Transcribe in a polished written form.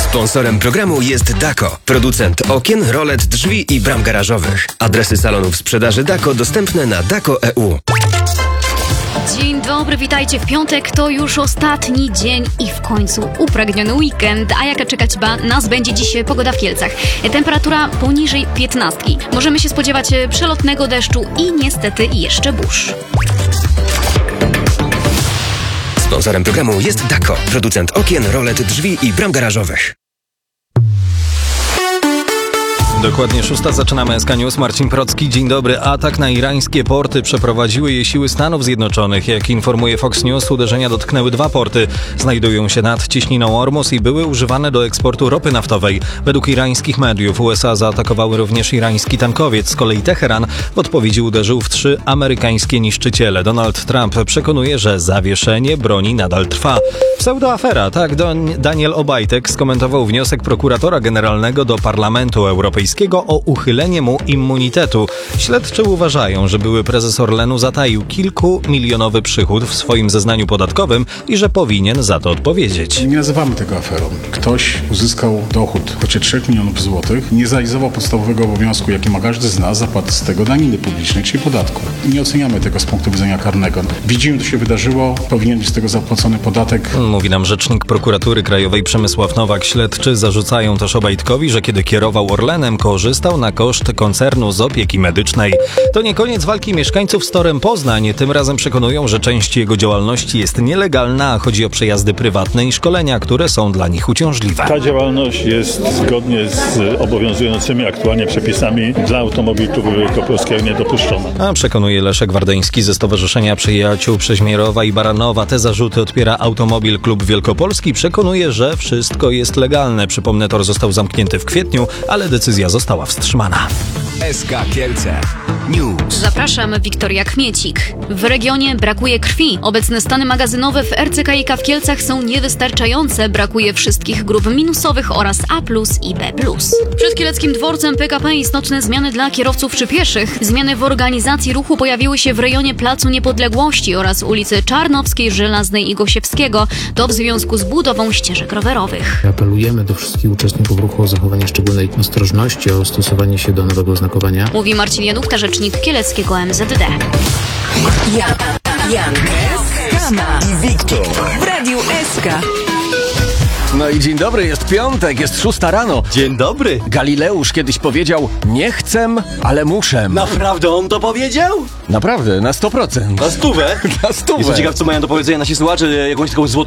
Sponsorem programu jest Dako, producent okien, rolet, drzwi i bram garażowych. Adresy salonów sprzedaży Dako dostępne na dako.eu. Dzień dobry, witajcie w piątek, to już ostatni dzień i w końcu upragniony weekend. A jaka czekać nas będzie dziś pogoda w Kielcach? Temperatura poniżej 15. Możemy się spodziewać przelotnego deszczu i niestety jeszcze burz. Sponsorem programu jest Dako, producent okien, rolet, drzwi i bram garażowych. Dokładnie 6. Zaczynamy SK News. Marcin Procki, dzień dobry. Atak na irańskie porty przeprowadziły je siły Stanów Zjednoczonych. Jak informuje Fox News, uderzenia dotknęły 2 porty. Znajdują się nad cieśniną Ormus i były używane do eksportu ropy naftowej. Według irańskich mediów USA zaatakowały również irański tankowiec. Z kolei Teheran w odpowiedzi uderzył w 3 amerykańskie niszczyciele. Donald Trump przekonuje, że zawieszenie broni nadal trwa. Pseudoafera, tak Daniel Obajtek skomentował wniosek prokuratora generalnego do Parlamentu Europejskiego o uchylenie mu immunitetu. Śledczy uważają, że były prezes Orlenu zataił kilkumilionowy przychód w swoim zeznaniu podatkowym i że powinien za to odpowiedzieć. Nie nazywamy tego aferą. Ktoś uzyskał dochód w kwocie 3 milionów złotych, nie zrealizował podstawowego obowiązku, jaki ma każdy z nas, zapłaty z tego daniny publicznej, czyli podatku. Nie oceniamy tego z punktu widzenia karnego. Widzimy, co się wydarzyło, powinien być z tego zapłacony podatek. Mówi nam rzecznik prokuratury krajowej Przemysław Nowak. Śledczy zarzucają też Obajtkowi, że kiedy kierował Orlenem, korzystał na koszt koncernu z opieki medycznej. To nie koniec walki mieszkańców z Torem Poznań. Tym razem przekonują, że część jego działalności jest nielegalna, a chodzi o przejazdy prywatne i szkolenia, które są dla nich uciążliwe. Ta działalność jest zgodnie z obowiązującymi aktualnie przepisami dla automobilów wielkopolskiego niedopuszczona. A przekonuje Leszek Wardeński ze Stowarzyszenia Przyjaciół Przeźmierowa i Baranowa. Te zarzuty odpiera Automobil Klub Wielkopolski. Przekonuje, że wszystko jest legalne. Przypomnę, tor został zamknięty w kwietniu, ale decyzja została wstrzymana. SK Kielce News. Zapraszam, Wiktoria Kmiecik. W regionie brakuje krwi. Obecne stany magazynowe w RCKiK w Kielcach są niewystarczające. Brakuje wszystkich grup minusowych oraz A+ i B+. Przed Kieleckim Dworcem PKP istotne zmiany dla kierowców czy pieszych. Zmiany w organizacji ruchu pojawiły się w rejonie Placu Niepodległości oraz ulicy Czarnowskiej, Żelaznej i Gosiewskiego. To w związku z budową ścieżek rowerowych. Apelujemy do wszystkich uczestników ruchu o zachowanie szczególnej ostrożności, o stosowanie się do nowego oznakowania. Mówi Marcin Janówka, rzecznik kieleckiego MZD. Jan, Kama i Wiktor w Radiu SK. No i dzień dobry, jest piątek, jest 6 rano. Dzień dobry. Galileusz kiedyś powiedział: nie chcę, ale muszę. Naprawdę on to powiedział? Naprawdę, na 100%. Na 100? Na 100. Jestem ciekaw, co mają do powiedzenia nasi słuchacze, jakąś taką złotą